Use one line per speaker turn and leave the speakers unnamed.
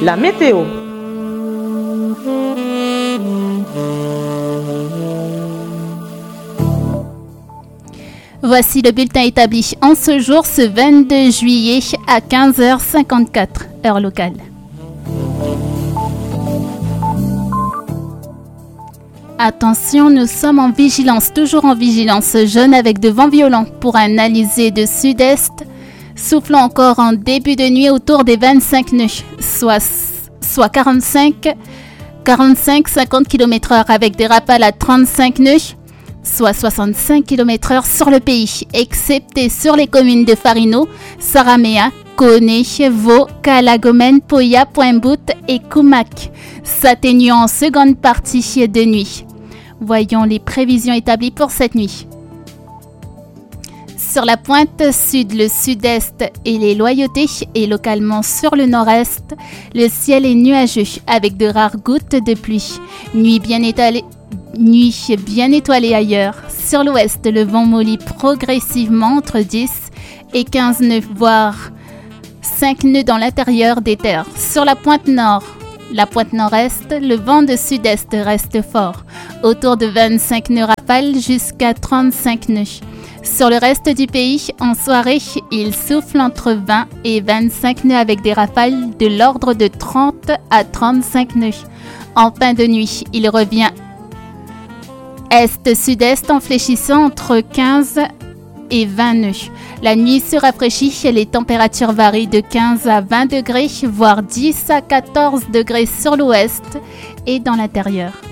La météo.
Voici le bulletin établi en ce jour, ce 22 juillet à 15h54, heure locale. Attention, nous sommes en vigilance, toujours en vigilance jaune avec de vents violents pour un alizé de sud-est, soufflant encore en début de nuit autour des 25 nœuds, soit 45-50 km/h avec des rafales à 35 nœuds, soit 65 km/h sur le pays, excepté sur les communes de Farino, Saramea, Koné, Vaud, Calagomène, Poya, Pointe-Bout et Koumak, s'atténuant en seconde partie de nuit. Voyons les prévisions établies pour cette nuit. Sur la pointe sud, le sud-est et les Loyautés et localement sur le nord-est, le ciel est nuageux avec de rares gouttes de pluie. Nuit bien étoilée ailleurs. Sur l'ouest, le vent mollit progressivement entre 10 et 15 nœuds, voire 5 nœuds dans l'intérieur des terres. Sur la pointe nord, la pointe nord-est, le vent de sud-est reste fort, autour de 25 nœuds rafales jusqu'à 35 nœuds. Sur le reste du pays, en soirée, il souffle entre 20 et 25 nœuds avec des rafales de l'ordre de 30 à 35 nœuds. En fin de nuit, il revient est-sud-est en fléchissant entre 15 et 20 nœuds. La nuit se rafraîchit et les températures varient de 15 à 20 degrés, voire 10 à 14 degrés sur l'ouest et dans l'intérieur.